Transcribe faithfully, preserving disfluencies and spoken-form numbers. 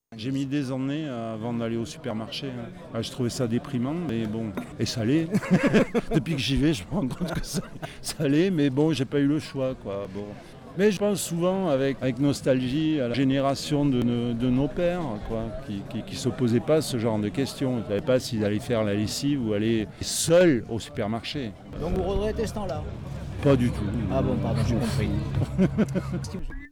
J'ai mis des années avant d'aller au supermarché. Ah, je trouvais ça déprimant, mais bon, et ça l'est. Depuis que j'y vais, je me rends compte que ça, ça l'est, mais bon, j'ai pas eu le choix, quoi. Bon. Mais je pense souvent avec, avec nostalgie à la génération de, nos, de nos pères, quoi, qui ne s'opposaient pas à ce genre de questions. Ils ne savaient pas s'ils allaient faire la lessive ou aller seuls au supermarché. Donc vous regrettez ce temps-là? Pas du tout. Ah bon, pardon, j'ai compris.